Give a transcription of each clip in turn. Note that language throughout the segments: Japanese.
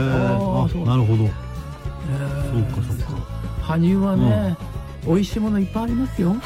なるほど。そうかそうか。 羽生はね、美味しいものいっぱいありますよ。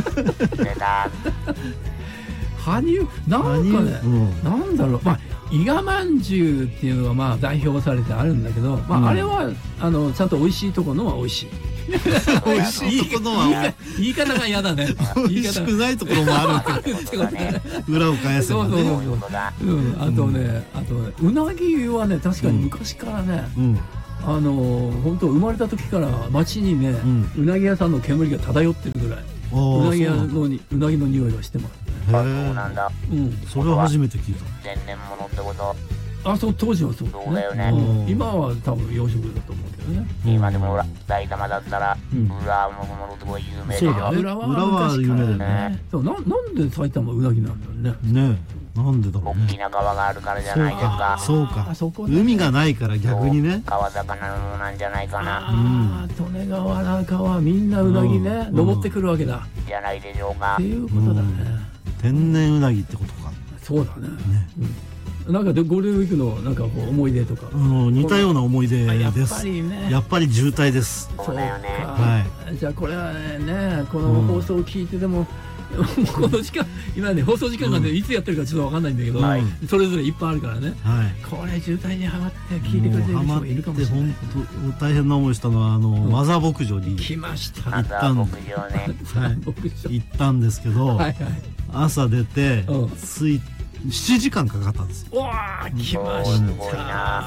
羽生なんかね、なんだろう、まあ伊賀まんじゅうっていうのがまあ代表されてあるんだけど、まああれはちゃんと美味しいところのは美味しい。 美味しいところは言い方が嫌だね。 美味しくないところもあるってことね。裏を返せばね。 あとね、うなぎはね、確かに昔からね、本当生まれた時から街にね、うなぎ屋さんの煙が漂ってるぐらい、うなぎの匂いがしてます。 そうなんだ。 それは初めて聞いた。 天然物ってこと？ そう、当時はそうだよね。 今は多分養殖だと思うけどね。 今でもほら埼玉だったら浦和のものすごい有名でしょ。 浦和は有名だよね。そう、なんで埼玉うなぎなんだろうね。 ねえ、なんでだろうね。 大きな川があるからじゃないですか。 そうか。海がないから逆にね。 川魚のものなんじゃないかな。 利根川原川みんなうなぎね、登ってくるわけだ。 じゃないでしょうか。 っていうことだね。 天然うなぎってことか。 そうだね。なんかゴールデンウィークのなんかこう思い出とか。 似たような思い出です。やっぱり渋滞です。 そうだよね。 じゃあこれはね、この放送を聞いてでもこの時間今ね放送時間がねいつやってるかちょっとわかんないんだけど、それぞれいっぱいあるからね。これ渋滞にはまって聞いてくれてる人がいるかもしれない。 本当大変な思いしたのはマザー牧場に来ました。 行ったんですけど、朝出て7時間かかったんですよ。 わあ、来ました。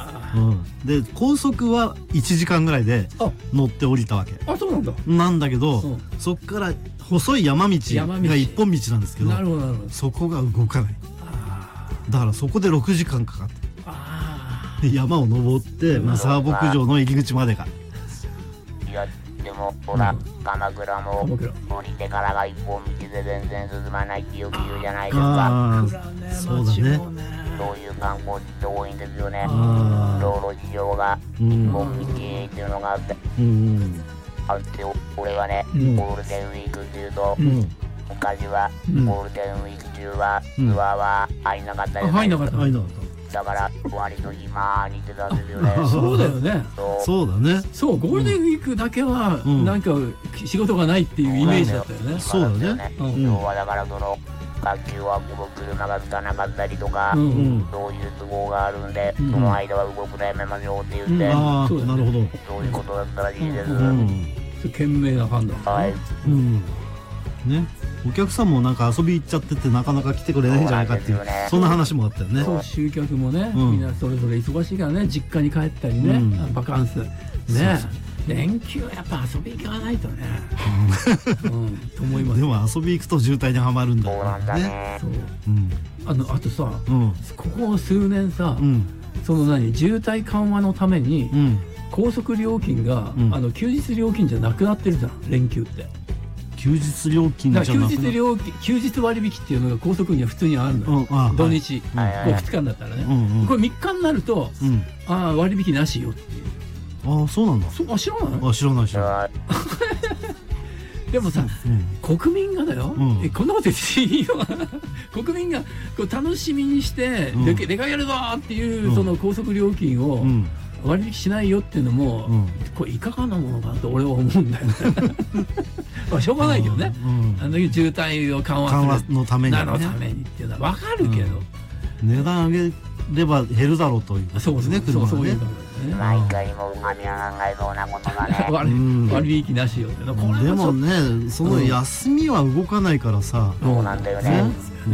で高速は1時間ぐらいで乗って降りたわけ。 そうなんだ。 なんだけどそっから細い山道が一本道なんですけど、そこが動かない。だからそこで6時間かかって、山を登ってマザー牧場の入り口までが。 いやでもほら鎌倉も降りてからが一本道で全然進まないってよく言うじゃないですか。 そうだね。 そういう観光地って多いんですよね。道路事情が一本道っていうのがあって。俺はね、ゴールデンウィークっていうと昔はゴールデンウィーク中はツアーは入んなかったよね。 入んなかった。 だから割と暇にしてたんですよね。 そうだよね。 そうだね。 そう、ゴールデンウィークだけはなんか仕事がないっていうイメージだったよね。 そうだね。 今日はだからその学級は車がつかなかったりとか、そういう都合があるんで、その間は動くのやめましょうって言って、 なるほど。 そういうことだったらしいです。 賢明な判断。 ね、お客さんもなんか遊び行っちゃっててなかなか来てくれないんじゃないかっていうそんな話もあったよね。 そう集客もね、みんなそれぞれ忙しいからね、実家に帰ったりね、バカンスね、連休はやっぱ遊び行かないとね、と思います。 でも遊び行くと渋滞にはまるんだよね。 あとさ、ここ数年さ、その渋滞緩和のために高速料金が休日料金じゃなくなってるじゃん、連休って。 休日料金じゃなくなる。 休日割引っていうのが高速には普通にあるのよ。土日2日になったらね、これ3日になると割引なしよっていう。 そうなんだ。 知らない？ 知らない知らない。 でもさ、国民がだよ、こんなこと言っていいの？国民がこう楽しみにしてでかやるぞっていうその高速料金を割引しないよっていうのもこれいかがなものかなと俺は思うんだよね。しょうがないけどね、渋滞を緩和するのためにっていうのは分かるけど、 値段上げれば減るだろうという。 そうそういうことね。 毎回もう神が考えそうなことがね。 割引なしよって。でもね、その休みは動かないからさ。 そうなんだよね。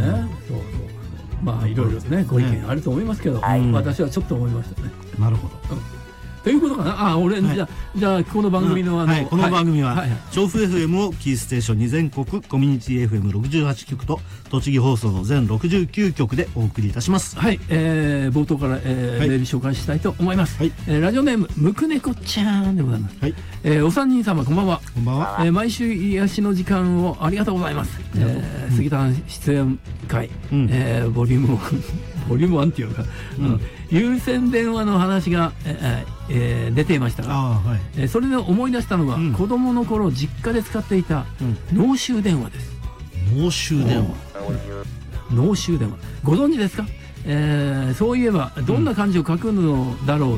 まあいろいろねご意見あると思いますけど、私はちょっと思いましたね。 なるほど。 ということかな。俺じゃあこの番組のこの番組は調布 FM をキーステーションに全国コミュニティ FM68 局と栃木放送の全69局でお送りいたします。 はい、冒頭からメール紹介したいと思います。ラジオネームむくねこちゃんでございます。お三人様こんばんは。 こんばんは。 毎週癒しの時間をありがとうございます。杉田出演会ボリューム1っていうか有線電話の話が出ていましたが、それで思い出したのが子供の頃実家で使っていた濃州電話です。 濃州電話。 濃州電話ご存知ですか？そういえばどんな漢字を書くのだろう